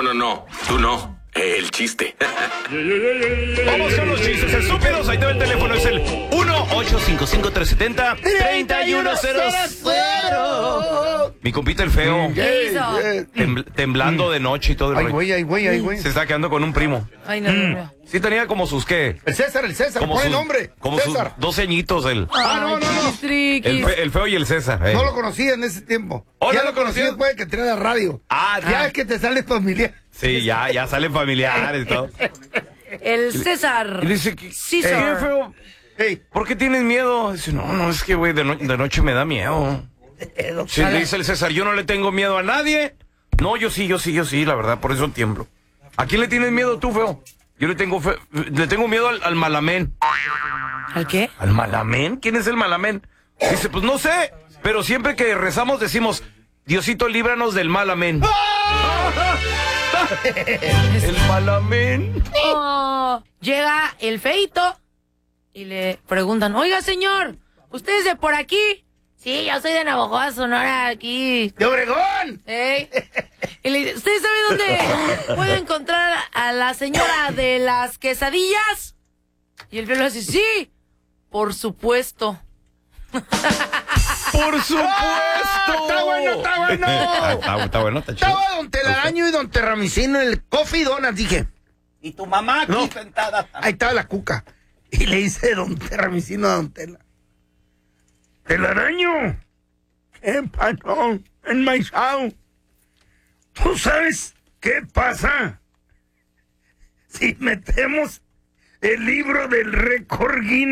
No. Tú no. El chiste. Vamos con los chistes estúpidos. Ahí te va el teléfono. Es el 1-855-370-3100. Mi compita el feo. ¿Qué hizo? Temblando de noche y todo el Ay, rollo. güey. Se está quedando con un primo. Ay, no. Sí tenía como sus, ¿qué? El César, Como pon el sus, nombre. como César. sus 12 añitos él. No. El feo y el César. No lo conocía en ese tiempo. ¿Oh, Ya no lo lo conocí conocías? después de que entré a la radio. Ya es que te sale familiar. Sí, ya salen familiares y todo. El César. Y dice, Sí, ¿qué, sir. feo? Hey, ¿Por qué tienes miedo? Dice, no, es que, güey, de noche me da miedo. Sí, le dice el César, yo no le tengo miedo a nadie. No, yo sí, la verdad, por eso tiemblo. ¿A quién le tienes miedo tú, feo? Yo le tengo miedo al malamén. ¿Al qué? ¿Al malamén? ¿Quién es el malamén? Dice, pues no sé, pero siempre que rezamos decimos, Diosito, líbranos del malamén. El malamén. Oh, llega el feito y le preguntan, oiga, señor, ¿usted es de por aquí? Sí, yo soy de Navojoa, Sonora, aquí. ¡de Obregón! ¿Eh? Y le dice, ¿usted sabe dónde puedo encontrar a la señora de las quesadillas? Y el feo le dice, sí, por supuesto. ¡Por supuesto! Está bueno. Está bueno, está chido. Estaba don Telaraño y don Terramicino en el Coffee Donuts, dije. Y tu mamá aquí No. sentada. Ahí estaba la cuca. Y le dice don Terramicino a don Tela. Telaraño, ¿qué pasó enmaizado? ¿Tú sabes qué pasa si metemos el libro del récord Guinness